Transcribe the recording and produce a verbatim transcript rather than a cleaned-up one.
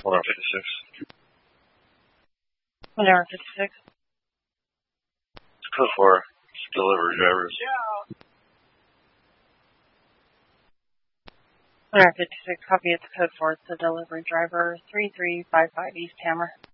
one hour fifty-six. one hour fifty-six. Code for delivery drivers. one hour fifty-six, copy. It's code four. It's the delivery driver, three three five five East Hammer.